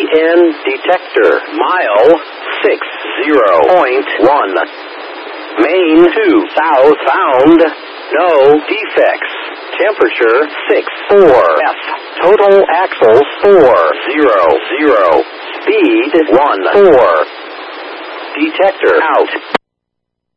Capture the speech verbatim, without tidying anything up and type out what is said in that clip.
ten detector. Mile six zero point one. Main two south found. No defects. Temperature six four F. Total axles four zero zero. Speed one four. Detector out.